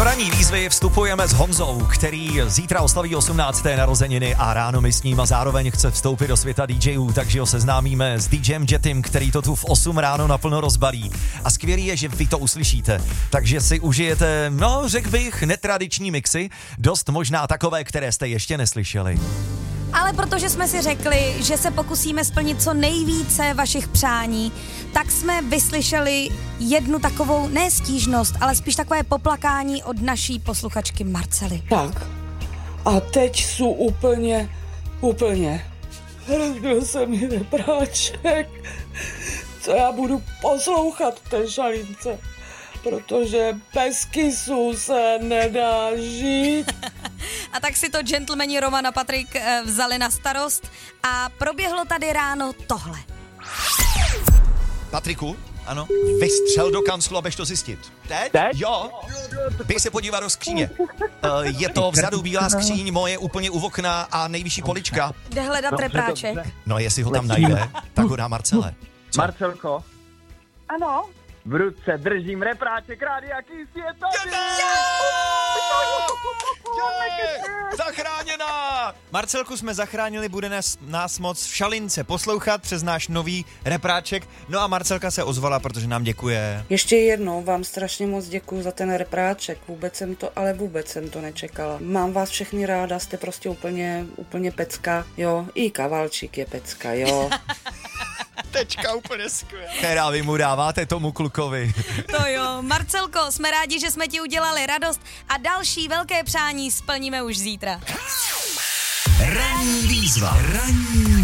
ranní výzvy vstupujeme s Honzou, který zítra oslaví 18. narozeniny a ráno my s ním a zároveň chce vstoupit do světa DJů, takže ho seznámíme s DJem Jettym, který to tu v 8 ráno naplno rozbalí. A skvělý je, že vy to uslyšíte, takže si užijete, řekl bych, netradiční mixy, dost možná takové, které jste ještě neslyšeli. Ale protože jsme si řekli, že se pokusíme splnit co nejvíce vašich přání, tak jsme vyslyšeli jednu takovou, ne stížnost, ale spíš takové poplakání od naší posluchačky Marcely. Tak, a teď jsou úplně. Rozbil se mi repráček. Co já budu poslouchat v té šalince? Protože bez kisů se nedá žít. A tak si to gentlemani Roman a Patrik vzali na starost a proběhlo tady ráno tohle. Patriku, ano, vystřel do kanclu, abych to zjistit. Teď? Jo. Běž se podívat do skříně. Je to vzadu bílá skříň, moje úplně u okna a nejvyšší polička. Jde hledat repráček. No, jestli ho tam najde, tak ho dá Marcele. Co? Marcelko, Ano. v ruce držím repráček Rádia Kiss, je tady! Zachráněná! Marcelku jsme zachránili, bude nás moc v šalince poslouchat přes náš nový repráček. No a Marcelka se ozvala, protože nám děkuje. Ještě jednou vám strašně moc děkuju za ten repráček. Vůbec jsem to nečekala. Mám vás všechny ráda, jste prostě úplně pecka, jo. I Kavalčík je pecka, jo. Tečka úplně skvělá. Která vy mu dáváte tomu klukovi. To jo, Marcelko, jsme rádi, že jsme ti udělali radost a další velké přání splníme už zítra. Ranní výzva.